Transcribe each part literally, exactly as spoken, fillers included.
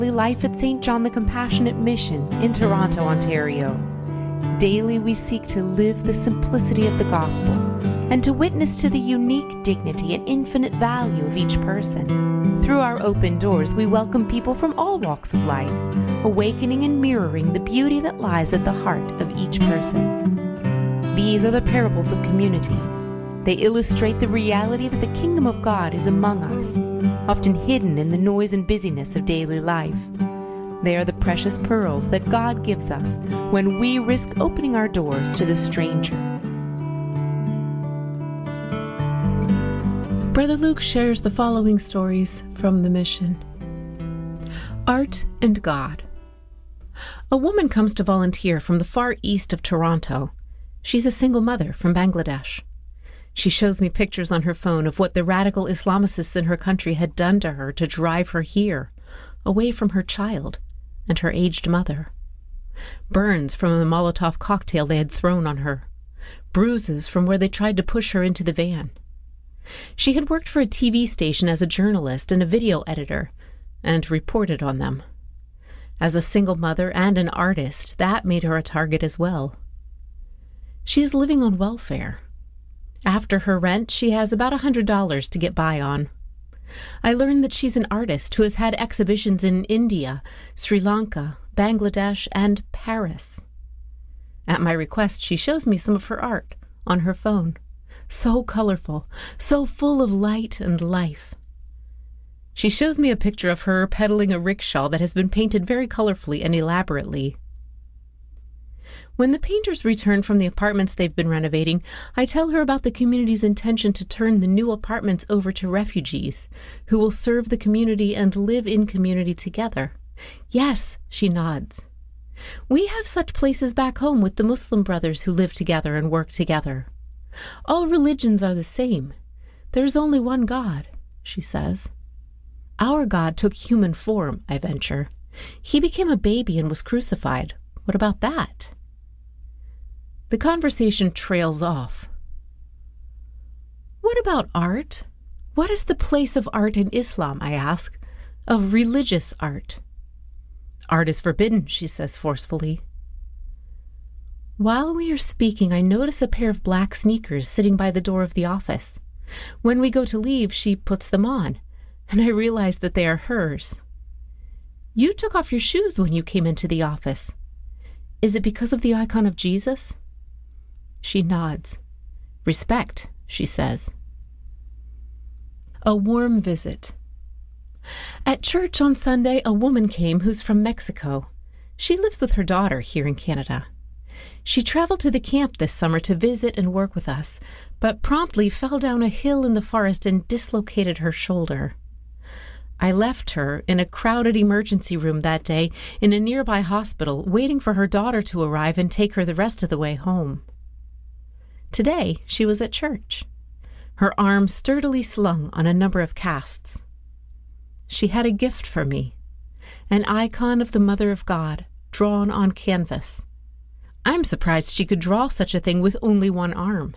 Life at Saint John the Compassionate Mission in Toronto, Ontario. Daily we seek to live the simplicity of the gospel and to witness to the unique dignity and infinite value of each person. Through our open doors, we welcome people from all walks of life, awakening and mirroring the beauty that lies at the heart of each person. These are the parables of community. They illustrate the reality that the kingdom of God is among us, often hidden in the noise and busyness of daily life. They are the precious pearls that God gives us when we risk opening our doors to the stranger. Brother Luke shares the following stories from the mission. Art and God. A woman comes to volunteer from the far east of Toronto. She's a single mother from Bangladesh. She shows me pictures on her phone of what the radical Islamicists in her country had done to her to drive her here, away from her child and her aged mother. Burns from the Molotov cocktail they had thrown on her. Bruises from where they tried to push her into the van. She had worked for a T V station as a journalist and a video editor, and reported on them. As a single mother and an artist, that made her a target as well. She's living on welfare. After her rent, she has about one hundred dollars to get by on. I learned that she's an artist who has had exhibitions in India, Sri Lanka, Bangladesh, and Paris. At my request, she shows me some of her art on her phone. So colorful, so full of light and life. She shows me a picture of her pedaling a rickshaw that has been painted very colorfully and elaborately. When the painters return from the apartments they've been renovating, I tell her about the community's intention to turn the new apartments over to refugees, who will serve the community and live in community together. Yes, she nods. We have such places back home with the Muslim brothers who live together and work together. All religions are the same. There's only one God, she says. Our God took human form, I venture. He became a baby and was crucified. What about that? The conversation trails off. What about art? What is the place of art in Islam, I ask, of religious art? Art is forbidden, she says forcefully. While we are speaking, I notice a pair of black sneakers sitting by the door of the office. When we go to leave, she puts them on, and I realize that they are hers. You took off your shoes when you came into the office. Is it because of the icon of Jesus? She nods. Respect, she says. A warm visit. At church on Sunday, a woman came who's from Mexico. She lives with her daughter here in Canada. She traveled to the camp this summer to visit and work with us, but promptly fell down a hill in the forest and dislocated her shoulder. I left her in a crowded emergency room that day in a nearby hospital, waiting for her daughter to arrive and take her the rest of the way home. Today, she was at church, her arm sturdily slung on a number of casts. She had a gift for me, an icon of the Mother of God, drawn on canvas. I'm surprised she could draw such a thing with only one arm.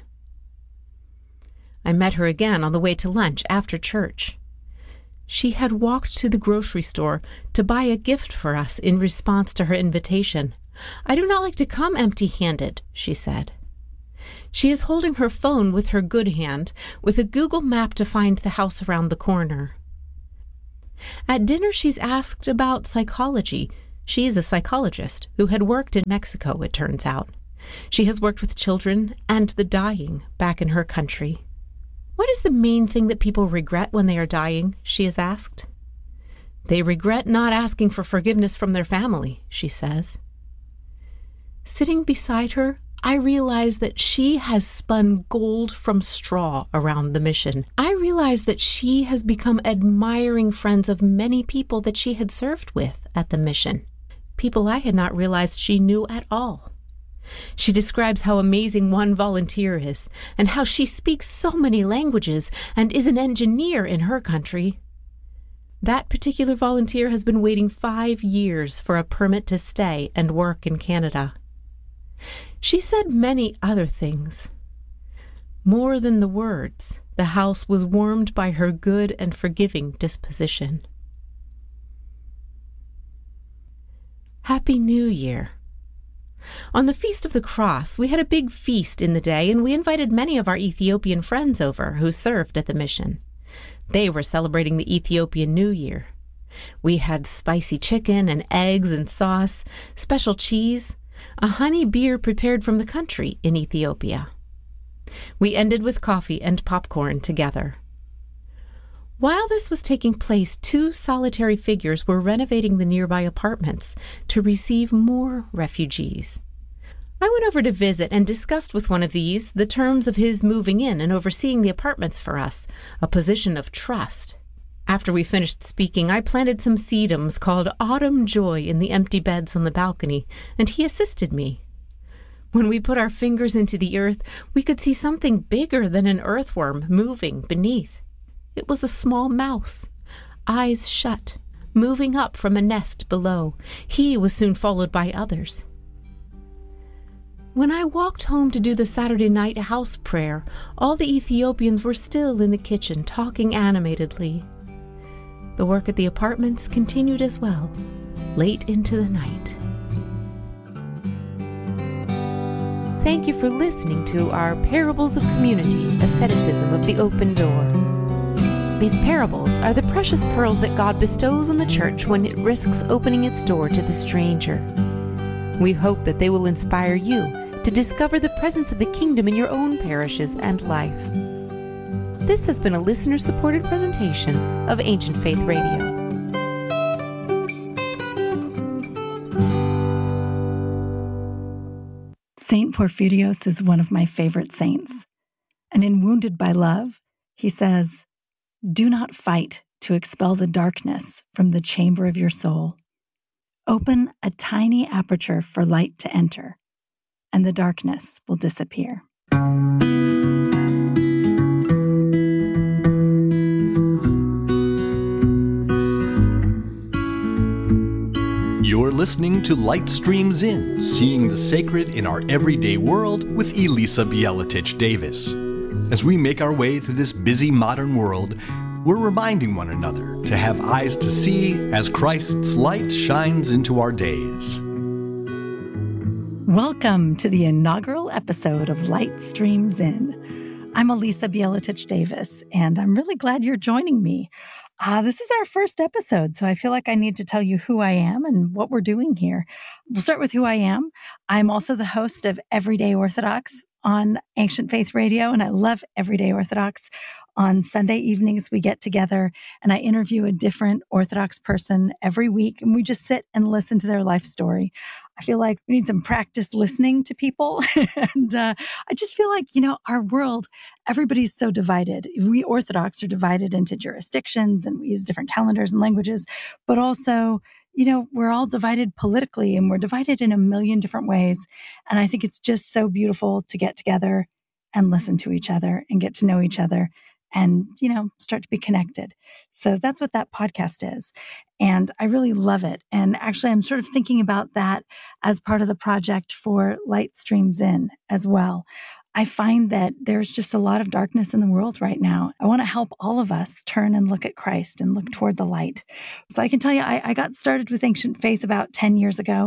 I met her again on the way to lunch after church. She had walked to the grocery store to buy a gift for us in response to her invitation. I do not like to come empty-handed, she said. She is holding her phone with her good hand, with a Google map to find the house around the corner. At dinner, she's asked about psychology. She is a psychologist who had worked in Mexico, it turns out. She has worked with children and the dying back in her country. What is the main thing that people regret when they are dying? She is asked. They regret not asking for forgiveness from their family, she says. Sitting beside her, I realize that she has spun gold from straw around the mission. I realize that she has become admiring friends of many people that she had served with at the mission, people I had not realized she knew at all. She describes how amazing one volunteer is, and how she speaks so many languages and is an engineer in her country. That particular volunteer has been waiting five years for a permit to stay and work in Canada. She said many other things. More than the words, the house was warmed by her good and forgiving disposition. Happy New Year. On the Feast of the Cross, we had a big feast in the day, and we invited many of our Ethiopian friends over who served at the mission. They were celebrating the Ethiopian New Year. We had spicy chicken and eggs and sauce, special cheese, a honey beer prepared from the country in Ethiopia. We ended with coffee and popcorn together. While this was taking place, two solitary figures were renovating the nearby apartments to receive more refugees. I went over to visit and discussed with one of these the terms of his moving in and overseeing the apartments for us, a position of trust. After we finished speaking, I planted some sedums called Autumn Joy in the empty beds on the balcony, and he assisted me. When we put our fingers into the earth, we could see something bigger than an earthworm moving beneath. It was a small mouse, eyes shut, moving up from a nest below. He was soon followed by others. When I walked home to do the Saturday night house prayer, all the Ethiopians were still in the kitchen, talking animatedly. The work at the apartments continued as well, late into the night. Thank you for listening to our Parables of Community, Asceticism of the Open Door. These parables are the precious pearls that God bestows on the church when it risks opening its door to the stranger. We hope that they will inspire you to discover the presence of the kingdom in your own parishes and life. This has been a listener-supported presentation of Ancient Faith Radio. Saint Porphyrios is one of my favorite saints. And in Wounded by Love, he says, "Do not fight to expel the darkness from the chamber of your soul. Open a tiny aperture for light to enter, and the darkness will disappear." You're listening to Light Streams In, Seeing the Sacred in Our Everyday World with Elisa Bieletich Davis. As we make our way through this busy modern world, we're reminding one another to have eyes to see as Christ's light shines into our days. Welcome to the inaugural episode of Light Streams In. I'm Elisa Bieletich Davis, and I'm really glad you're joining me. Uh, this is our first episode, so I feel like I need to tell you who I am and what we're doing here. We'll start with who I am. I'm also the host of Everyday Orthodox on Ancient Faith Radio, and I love Everyday Orthodox. On Sunday evenings, we get together and I interview a different Orthodox person every week, and we just sit and listen to their life story. I feel like we need some practice listening to people. and uh, I just feel like, you know, our world, everybody's so divided. We Orthodox are divided into jurisdictions and we use different calendars and languages, but also, you know, we're all divided politically and we're divided in a million different ways. And I think it's just so beautiful to get together and listen to each other and get to know each other and, you know, start to be connected. So that's what that podcast is. And I really love it. And actually, I'm sort of thinking about that as part of the project for Light Streams In as well. I find that there's just a lot of darkness in the world right now. I want to help all of us turn and look at Christ and look toward the light. So I can tell you, I, I got started with Ancient Faith about ten years ago.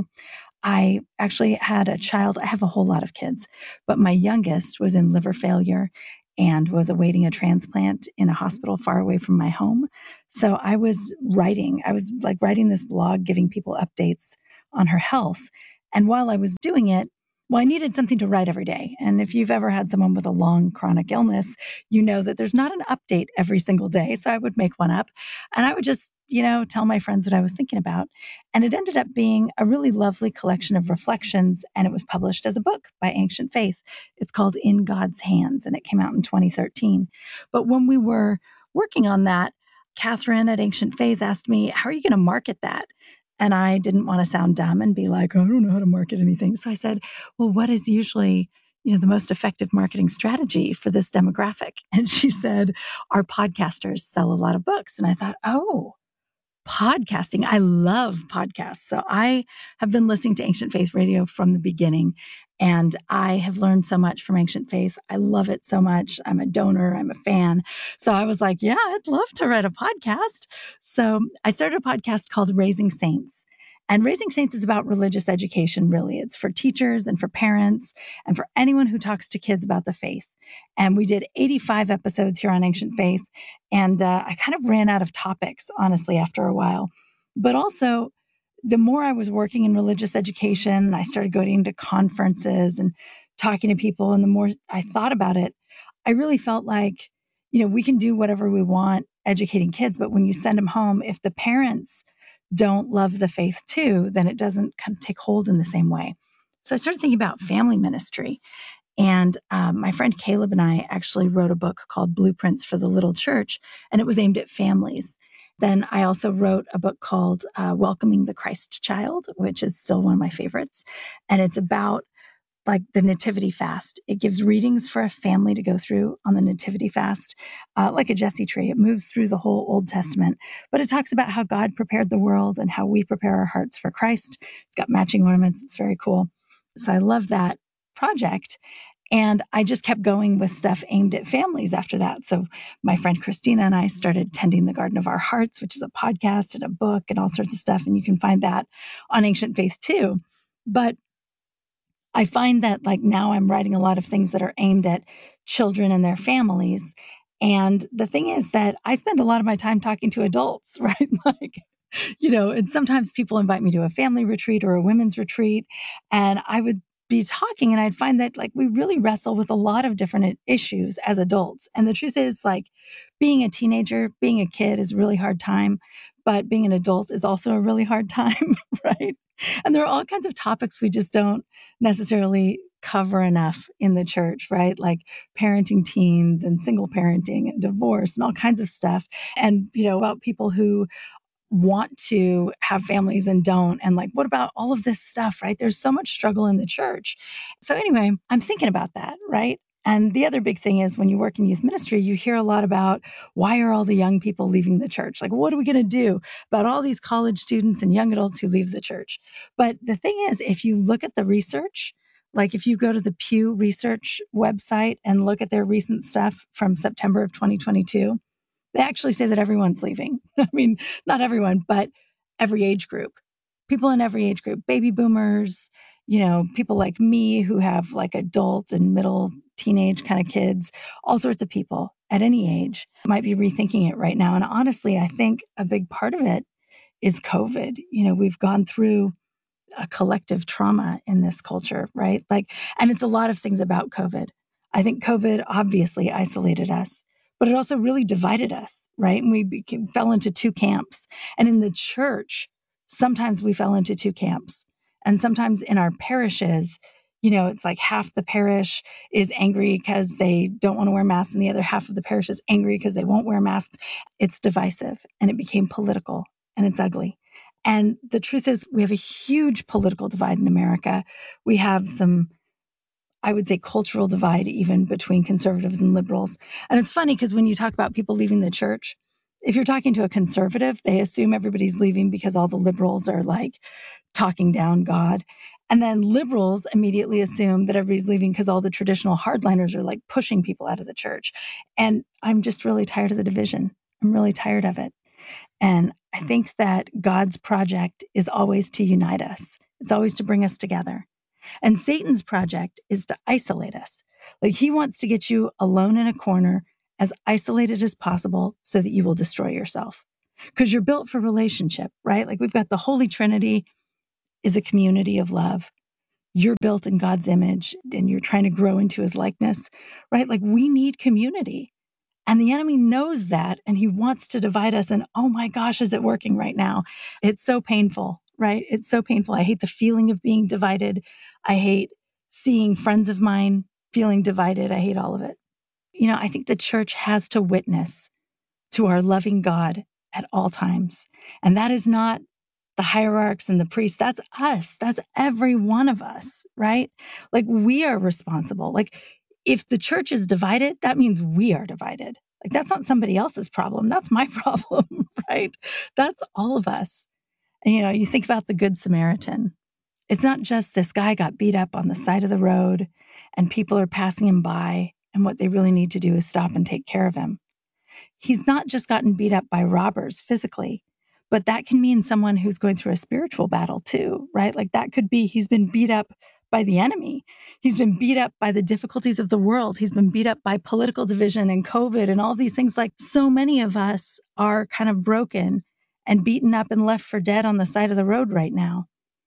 I actually had a child. I have a whole lot of kids, but my youngest was in liver failure and was awaiting a transplant in a hospital far away from my home. So I was writing, I was like writing this blog, giving people updates on her health. And while I was doing it, well, I needed something to write every day. And if you've ever had someone with a long chronic illness, you know that there's not an update every single day. So I would make one up and I would just, you know, tell my friends what I was thinking about. And it ended up being a really lovely collection of reflections. And it was published as a book by Ancient Faith. It's called In God's Hands, and it came out in twenty thirteen. But when we were working on that, Catherine at Ancient Faith asked me, how are you going to market that? And I didn't want to sound dumb and be like, I don't know how to market anything. So I said, well, what is usually, you know, the most effective marketing strategy for this demographic? And she said, our podcasters sell a lot of books. And I thought, oh, podcasting. I love podcasts. So I have been listening to Ancient Faith Radio from the beginning. And I have learned so much from Ancient Faith. I love it so much. I'm a donor. I'm a fan. So I was like, yeah, I'd love to write a podcast. So I started a podcast called Raising Saints. And Raising Saints is about religious education, really. It's for teachers and for parents and for anyone who talks to kids about the faith. And we did eighty-five episodes here on Ancient Faith. And uh, I kind of ran out of topics, honestly, after a while. But also, the more I was working in religious education, I started going to conferences and talking to people. And the more I thought about it, I really felt like, you know, we can do whatever we want educating kids. But when you send them home, if the parents don't love the faith too, then it doesn't kind of take hold in the same way. So I started thinking about family ministry. And um, my friend Caleb and I actually wrote a book called Blueprints for the Little Church, and it was aimed at families. Then I also wrote a book called uh, Welcoming the Christ Child, which is still one of my favorites. And it's about like the Nativity Fast. It gives readings for a family to go through on the Nativity Fast, uh, like a Jesse tree. It moves through the whole Old Testament, but it talks about how God prepared the world and how we prepare our hearts for Christ. It's got matching ornaments. It's very cool. So I love that project. And I just kept going with stuff aimed at families after that. So my friend Christina and I started Tending the Garden of Our Hearts, which is a podcast and a book and all sorts of stuff. And you can find that on Ancient Faith too. But I find that like now I'm writing a lot of things that are aimed at children and their families. And the thing is that I spend a lot of my time talking to adults, right? Like, you know, and sometimes people invite me to a family retreat or a women's retreat, and I would be talking and I'd find that like we really wrestle with a lot of different issues as adults. And the truth is like being a teenager, being a kid is a really hard time, but being an adult is also a really hard time, right? And there are all kinds of topics we just don't necessarily cover enough in the church, right? Like parenting teens and single parenting and divorce and all kinds of stuff. And, you know, about people who want to have families and don't. And like, what about all of this stuff, right? There's so much struggle in the church. So anyway, I'm thinking about that, right? And the other big thing is when you work in youth ministry, you hear a lot about why are all the young people leaving the church? Like, what are we going to do about all these college students and young adults who leave the church? But the thing is, if you look at the research, like if you go to the Pew Research website and look at their recent stuff from September of twenty twenty-two, they actually say that everyone's leaving. I mean, not everyone, but every age group, people in every age group, baby boomers, you know, people like me who have like adult and middle teenage kind of kids, all sorts of people at any age might be rethinking it right now. And honestly, I think a big part of it is COVID. You know, we've gone through a collective trauma in this culture, right? Like, and it's a lot of things about COVID. I think COVID obviously isolated us, but it also really divided us, right? And we became, fell into two camps. And in the church, sometimes we fell into two camps. And sometimes in our parishes, you know, it's like half the parish is angry because they don't want to wear masks, and the other half of the parish is angry because they won't wear masks. It's divisive, and it became political, and it's ugly. And the truth is, we have a huge political divide in America. We have some, I would say, cultural divide even between conservatives and liberals. And it's funny because when you talk about people leaving the church, if you're talking to a conservative, they assume everybody's leaving because all the liberals are like talking down God. And then liberals immediately assume that everybody's leaving because all the traditional hardliners are like pushing people out of the church. And I'm just really tired of the division. I'm really tired of it. And I think that God's project is always to unite us. It's always to bring us together. And Satan's project is to isolate us. Like he wants to get you alone in a corner, as isolated as possible, so that you will destroy yourself. Because you're built for relationship, right? Like we've got the Holy Trinity is a community of love. You're built in God's image and you're trying to grow into his likeness, right? Like we need community. And the enemy knows that, and he wants to divide us. And oh my gosh, is it working right now? It's so painful, right? It's so painful. I hate the feeling of being divided. I hate seeing friends of mine feeling divided. I hate all of it. You know, I think the church has to witness to our loving God at all times. And that is not the hierarchs and the priests. That's us. That's every one of us, right? Like we are responsible. Like if the church is divided, that means we are divided. Like that's not somebody else's problem. That's my problem, right? That's all of us. And, you know, you think about the Good Samaritan. It's not just this guy got beat up on the side of the road and people are passing him by, and what they really need to do is stop and take care of him. He's not just gotten beat up by robbers physically, But that can mean someone who's going through a spiritual battle too, right? Like that could be he's been beat up by the enemy. He's been beat up by the difficulties of the world. He's been beat up by political division and COVID and all these things. Like so many of us are kind of broken and beaten up and left for dead on the side of the road right now.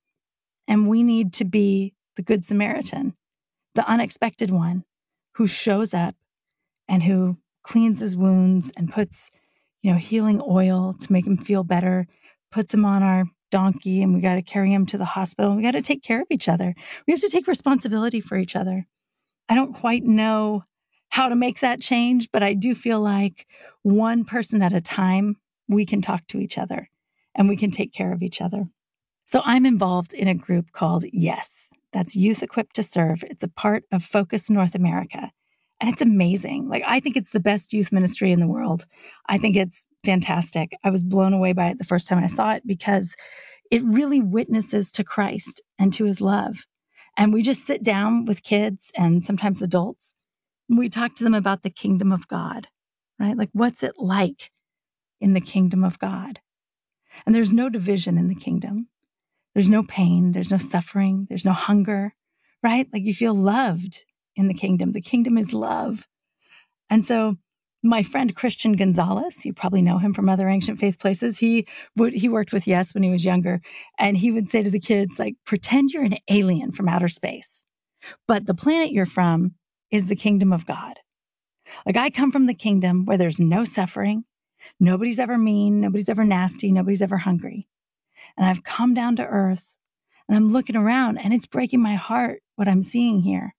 And we need to be the Good Samaritan, the unexpected one who shows up and who cleans his wounds and puts, you know, healing oil to make him feel better, puts him on our donkey, and we got to carry him to the hospital. We got to take care of each other. We have to take responsibility for each other. I don't quite know how to make that change, but I do feel like one person at a time, we can talk to each other and we can take care of each other. So I'm involved in a group called YES. That's Youth Equipped to Serve. It's a part of Focus North America. And it's amazing. Like, I think it's the best youth ministry in the world. I think it's fantastic. I was blown away by it the first time I saw it because it really witnesses to Christ and to his love. And we just sit down with kids and sometimes adults. And we talk to them about the kingdom of God, right? Like, what's it like in the kingdom of God? And there's no division in the kingdom. There's no pain. There's no suffering. There's no hunger, right? Like, you feel loved in the kingdom. The kingdom is love. And so my friend Christian Gonzalez, you probably know him from other ancient faith places. He would, he worked with YES when he was younger. And he would say to the kids, like, pretend you're an alien from outer space, but the planet you're from is the kingdom of God. Like, I come from the kingdom where there's no suffering. Nobody's ever mean. Nobody's ever nasty. Nobody's ever hungry. And I've come down to earth and I'm looking around and it's breaking my heart what I'm seeing here.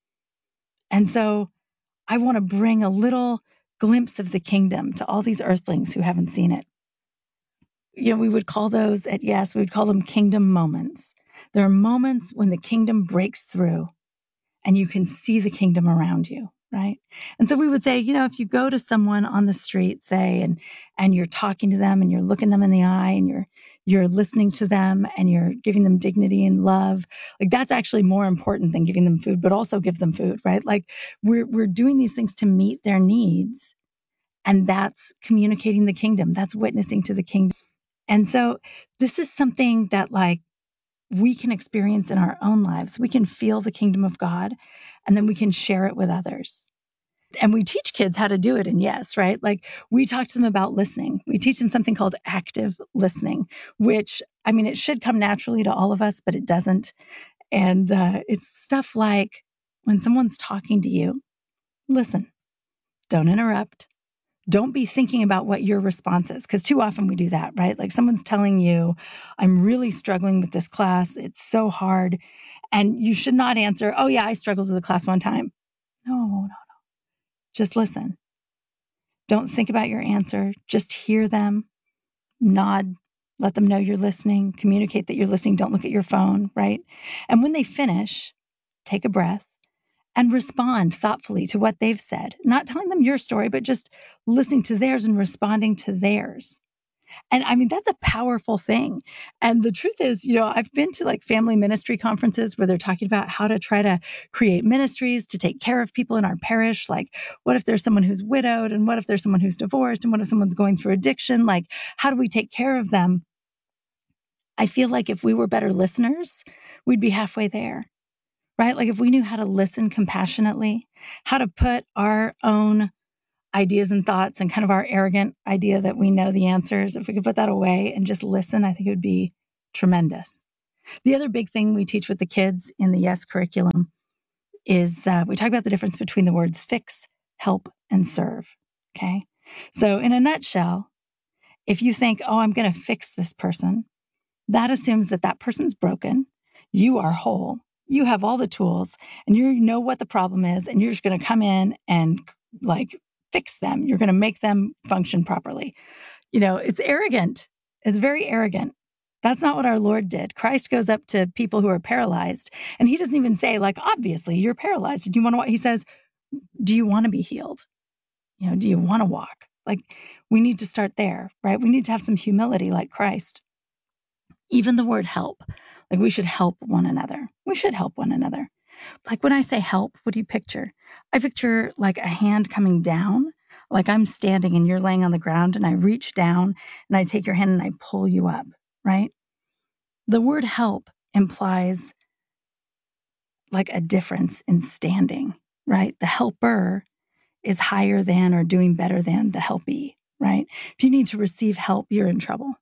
And so I want to bring a little glimpse of the kingdom to all these earthlings who haven't seen it. You know, we would call those at YES, we would call them kingdom moments. There are moments when the kingdom breaks through and you can see the kingdom around you, right? And so we would say, you know, if you go to someone on the street, say, and and you're talking to them and you're looking them in the eye and you're you're listening to them and you're giving them dignity and love, like, that's actually more important than giving them food, but also give them food, right? Like, we're we're doing these things to meet their needs. And that's communicating the kingdom. That's witnessing to the kingdom. And so this is something that, like, we can experience in our own lives. We can feel the kingdom of God, and then we can share it with others. And we teach kids how to do it in YES, right? Like, we talk to them about listening. We teach them something called active listening, which, I mean, it should come naturally to all of us, but it doesn't. And uh, it's stuff like, when someone's talking to you, listen, don't interrupt. Don't be thinking about what your response is, because too often we do that, right? Like, someone's telling you, I'm really struggling with this class. It's so hard. And you should not answer, oh yeah, I struggled with the class one time. No, no, no. Just listen. Don't think about your answer. Just hear them, nod, let them know you're listening, communicate that you're listening. Don't look at your phone, right? And when they finish, take a breath and respond thoughtfully to what they've said. Not telling them your story, but just listening to theirs and responding to theirs. And I mean, that's a powerful thing. And the truth is, you know, I've been to like family ministry conferences where they're talking about how to try to create ministries to take care of people in our parish. Like, what if there's someone who's widowed? And what if there's someone who's divorced? And what if someone's going through addiction? Like, how do we take care of them? I feel like if we were better listeners, we'd be halfway there, right? Like, if we knew how to listen compassionately, how to put our own ideas and thoughts and kind of our arrogant idea that we know the answers, if we could put that away and just listen, I think it would be tremendous. The other big thing we teach with the kids in the YES curriculum is uh, we talk about the difference between the words fix, help, and serve, okay? So in a nutshell, if you think, oh, I'm going to fix this person, that assumes that that person's broken, you are whole, you have all the tools, and you know what the problem is, and you're just going to come in and like fix them. You're going to make them function properly. You know, it's arrogant. It's very arrogant. That's not what our Lord did. Christ goes up to people who are paralyzed, and he doesn't even say, like, obviously you're paralyzed. Do you want to walk? He says, do you want to be healed? You know, do you want to walk? Like, we need to start there, right? We need to have some humility like Christ. Even the word help, like, we should help one another. We should help one another. Like, when I say help, what do you picture? I picture like a hand coming down Like I'm standing and you're laying on the ground and I reach down and I take your hand and I pull you up, right? The word help implies like a difference in standing, right? The helper is higher than or doing better than the helpee, right? If you need to receive help, you're in trouble.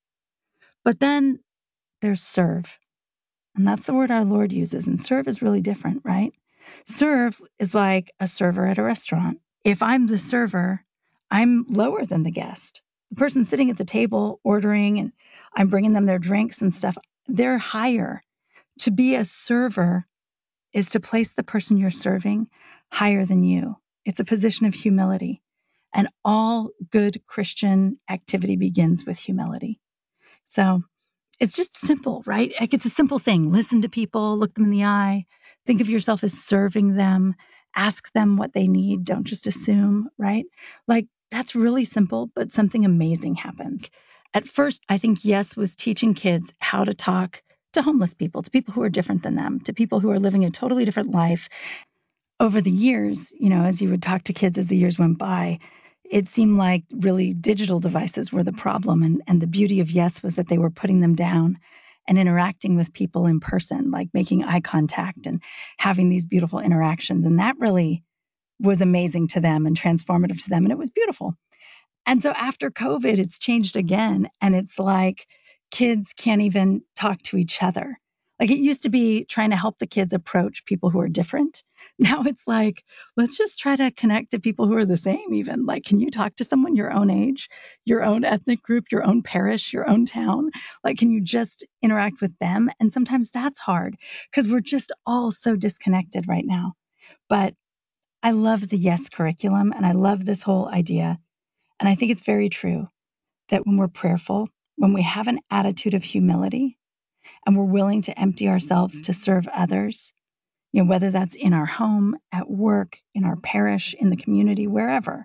But then there's serve. And that's the word our Lord uses. And serve is really different, right? Serve is like a server at a restaurant. If I'm the server, I'm lower than the guest. The person sitting at the table ordering and I'm bringing them their drinks and stuff, they're higher. To be a server is to place the person you're serving higher than you. It's a position of humility. And all good Christian activity begins with humility. So it's just simple, right? Like it's a simple thing. Listen to people, look them in the eye, think of yourself as serving them, ask them what they need. Don't just assume, right? Like that's really simple, but something amazing happens. At first, I think Yes was teaching kids how to talk to homeless people, to people who are different than them, to people who are living a totally different life. Over the years, you know, as you would talk to kids as the years went by, it seemed like really digital devices were the problem. And, and the beauty of Yes was that they were putting them down and interacting with people in person, like making eye contact and having these beautiful interactions. And that really was amazing to them and transformative to them. And it was beautiful. And so after COVID, it's changed again. And it's like kids can't even talk to each other. Like it used to be trying to help the kids approach people who are different. Now it's like, let's just try to connect to people who are the same even. Like, can you talk to someone your own age, your own ethnic group, your own parish, your own town? Like, can you just interact with them? And sometimes that's hard because we're just all so disconnected right now. But I love the Yes curriculum and I love this whole idea. And I think it's very true that when we're prayerful, when we have an attitude of humility, and we're willing to empty ourselves to serve others, you know, whether that's in our home, at work, in our parish, in the community, wherever.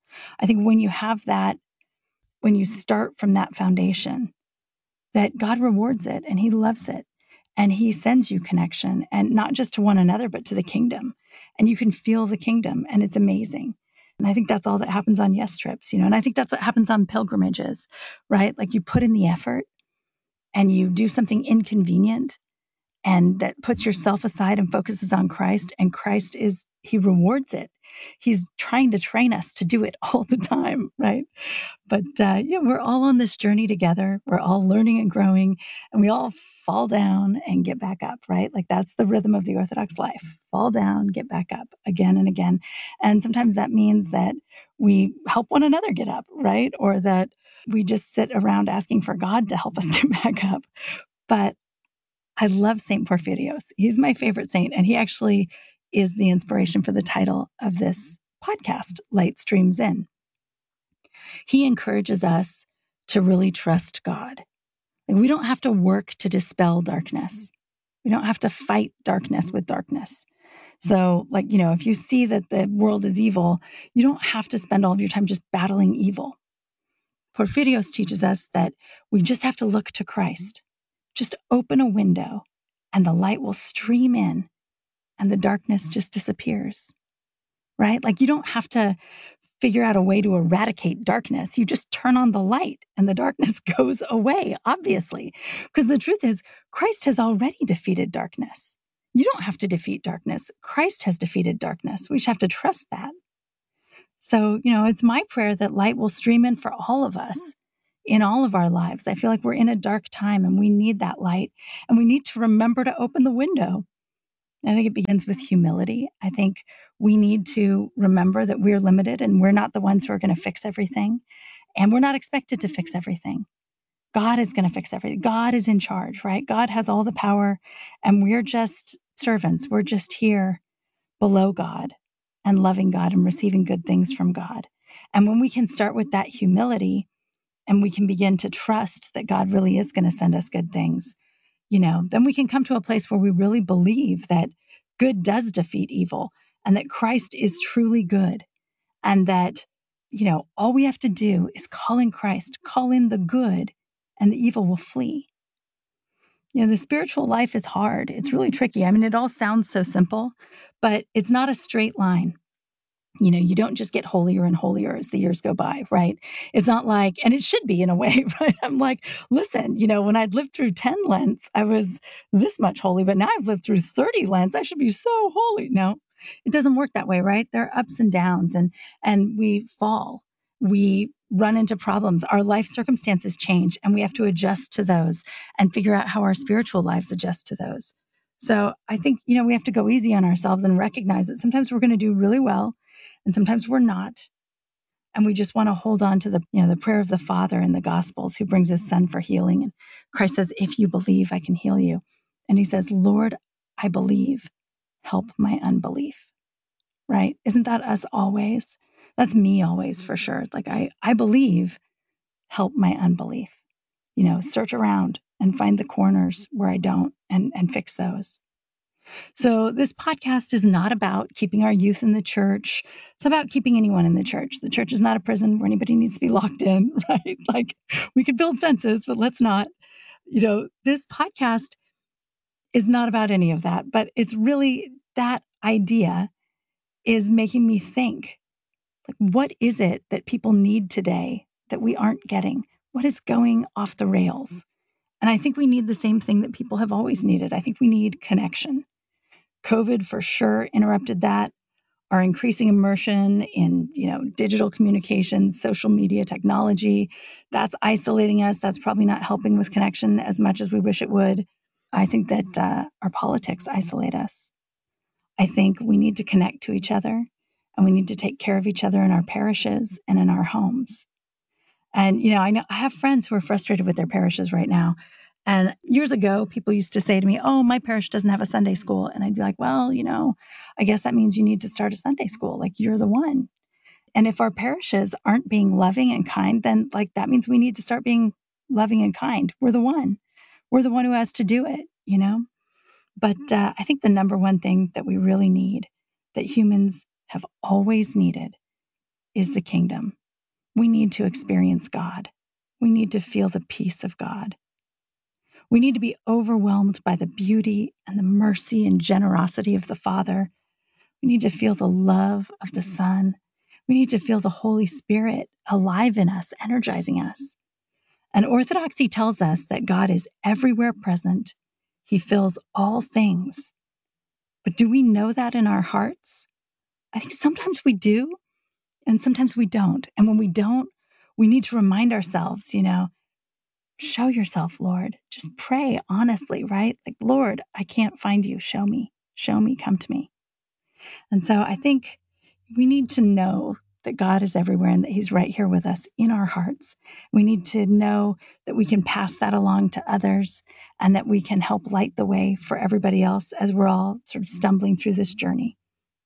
I think when you have that, when you start from that foundation, that God rewards it and he loves it. And he sends you connection, and not just to one another, but to the kingdom. And you can feel the kingdom, and it's amazing. And I think that's all that happens on Yes trips, you know, and I think that's what happens on pilgrimages, right? Like you put in the effort and you do something inconvenient and that puts yourself aside and focuses on Christ, and Christ is, he rewards it. He's trying to train us to do it all the time, right? But uh, yeah, we're all on this journey together. We're all learning and growing, and we all fall down and get back up, right? Like that's the rhythm of the Orthodox life. Fall down, get back up again and again. And sometimes that means that we help one another get up, right? Or that we just sit around asking for God to help us get back up. But I love Saint Porphyrios. He's my favorite saint, and he actually is the inspiration for the title of this podcast, Light Streams In. He encourages us to really trust God. Like we don't have to work to dispel darkness. We don't have to fight darkness with darkness. So, like, you know, if you see that the world is evil, you don't have to spend all of your time just battling evil. Porphyrios teaches us that we just have to look to Christ. Just open a window and the light will stream in and the darkness just disappears, right? Like you don't have to figure out a way to eradicate darkness. You just turn on the light and the darkness goes away, obviously. Because the truth is, Christ has already defeated darkness. You don't have to defeat darkness. Christ has defeated darkness. We just have to trust that. So, you know, it's my prayer that light will stream in for all of us in all of our lives. I feel like we're in a dark time and we need that light, and we need to remember to open the window. I think it begins with humility. I think we need to remember that we're limited and we're not the ones who are going to fix everything. And we're not expected to fix everything. God is going to fix everything. God is in charge, right? God has all the power, and we're just servants. We're just here below God and loving God and receiving good things from God. And when we can start with that humility, and we can begin to trust that God really is going to send us good things, you know, then we can come to a place where we really believe that good does defeat evil and that Christ is truly good, and that, you know, all we have to do is call in Christ, call in the good, and the evil will flee. You know, the spiritual life is hard. It's really tricky. I mean, it all sounds so simple, but it's not a straight line. You know, you don't just get holier and holier as the years go by, right? It's not like, and it should be in a way, right? I'm like, listen, you know, when I'd lived through ten Lents, I was this much holy, but now I've lived through thirty Lents. I should be so holy. No, it doesn't work that way, right? There are ups and downs, and and we fall. We run into problems. Our life circumstances change, and we have to adjust to those and figure out how our spiritual lives adjust to those. So I think, you know, we have to go easy on ourselves and recognize that sometimes we're going to do really well, and sometimes we're not. And we just want to hold on to the, you know, the prayer of the Father in the Gospels, who brings his Son for healing. And Christ says, if you believe, I can heal you. And he says, Lord, I believe, help my unbelief. Right? Isn't that us always? That's me always, for sure. Like, I, I believe, help my unbelief. You know, search around and find the corners where I don't, and, and fix those. So this podcast is not about keeping our youth in the church. It's about keeping anyone in the church. The church is not a prison where anybody needs to be locked in, right? Like, we could build fences, but let's not. You know, this podcast is not about any of that, but it's really, that idea is making me think, like, what is it that people need today that we aren't getting? What is going off the rails? And I think we need the same thing that people have always needed. I think we need connection. COVID for sure interrupted that. Our increasing immersion in, you know, digital communications, social media, technology, that's isolating us. That's probably not helping with connection as much as we wish it would. I think that uh, our politics isolate us. I think we need to connect to each other, and we need to take care of each other in our parishes and in our homes. And, you know, I know I have friends who are frustrated with their parishes right now. And years ago, people used to say to me, oh, my parish doesn't have a Sunday school. And I'd be like, well, you know, I guess that means you need to start a Sunday school. Like, you're the one. And if our parishes aren't being loving and kind, then, like, that means we need to start being loving and kind. We're the one. We're the one who has to do it, you know? But uh, I think the number one thing that we really need, that humans have always needed, is the kingdom. We need to experience God. We need to feel the peace of God. We need to be overwhelmed by the beauty and the mercy and generosity of the Father. We need to feel the love of the Son. We need to feel the Holy Spirit alive in us, energizing us. And Orthodoxy tells us that God is everywhere present. He fills all things. But do we know that in our hearts? I think sometimes we do, and sometimes we don't. And when we don't, we need to remind ourselves, you know, show yourself, Lord. Just pray honestly, right? Like, Lord, I can't find you. Show me, show me, come to me. And so I think we need to know that God is everywhere and that he's right here with us in our hearts. We need to know that we can pass that along to others, and that we can help light the way for everybody else as we're all sort of stumbling through this journey.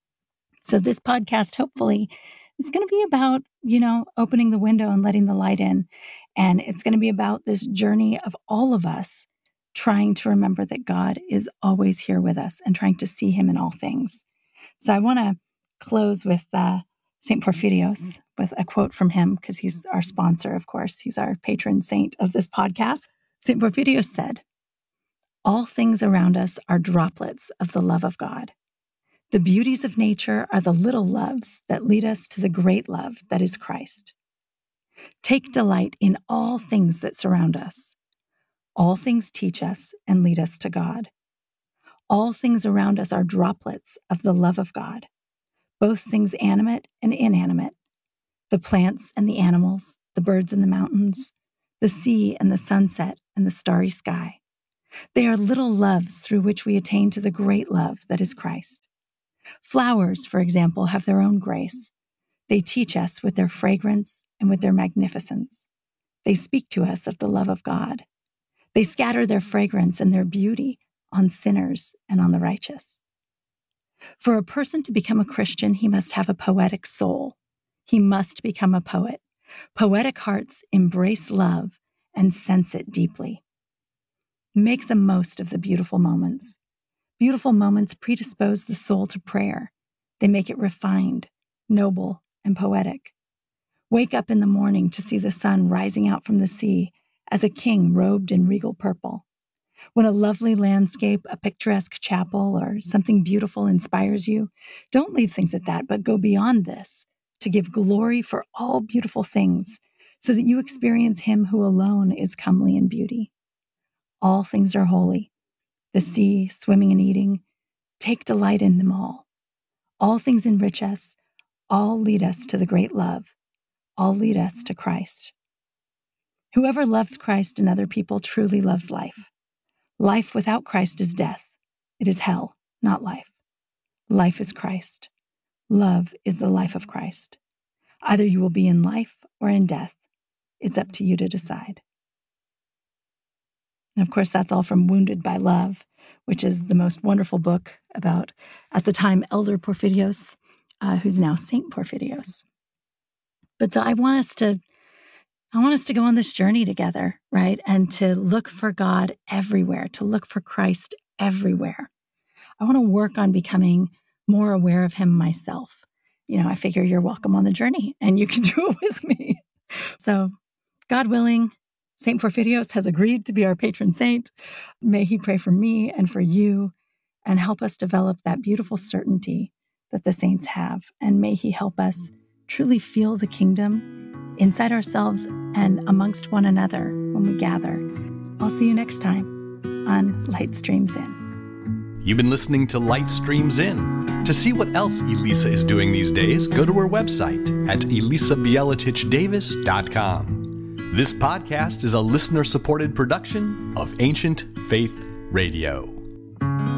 So this podcast, hopefully, is going to be about, you know, opening the window and letting the light in. And it's going to be about this journey of all of us trying to remember that God is always here with us and trying to see him in all things. So I want to close with uh, Saint Porphyrios, with a quote from him, because he's our sponsor, of course. He's our patron saint of this podcast. Saint Porphyrios said, "All things around us are droplets of the love of God. The beauties of nature are the little loves that lead us to the great love that is Christ. Take delight in all things that surround us. All things teach us and lead us to God. All things around us are droplets of the love of God, both things animate and inanimate, the plants and the animals, the birds and the mountains, the sea and the sunset and the starry sky. They are little loves through which we attain to the great love that is Christ. Flowers, for example, have their own grace. They teach us with their fragrance and with their magnificence. They speak to us of the love of God. They scatter their fragrance and their beauty on sinners and on the righteous. For a person to become a Christian, he must have a poetic soul. He must become a poet. Poetic hearts embrace love and sense it deeply. Make the most of the beautiful moments. Beautiful moments predispose the soul to prayer. They make it refined, noble, and poetic. Wake up in the morning to see the sun rising out from the sea as a king robed in regal purple. When a lovely landscape, a picturesque chapel, or something beautiful inspires you, don't leave things at that, but go beyond this to give glory for all beautiful things, so that you experience him who alone is comely in beauty. All things are holy. The sea, swimming and eating, take delight in them all. All things enrich us. All lead us to the great love. All lead us to Christ. Whoever loves Christ and other people truly loves life. Life without Christ is death. It is hell, not life. Life is Christ. Love is the life of Christ. Either you will be in life or in death. It's up to you to decide. And of course, that's all from Wounded by Love, which is the most wonderful book about, at the time, Elder Porphyrios, uh, who's now Saint Porphyrios. But so I want us to I want us to go on this journey together, right? And to look for God everywhere, to look for Christ everywhere. I want to work on becoming more aware of him myself. You know, I figure you're welcome on the journey and you can do it with me. So, God willing, Saint Porphyrios has agreed to be our patron saint. May he pray for me and for you and help us develop that beautiful certainty that the saints have. And may he help us truly feel the kingdom inside ourselves and amongst one another when we gather. I'll see you next time on Light Streams In. You've been listening to Light Streams In. To see what else Elisa is doing these days, go to her website at elisa bieletich davis dot com. This podcast is a listener-supported production of Ancient Faith Radio.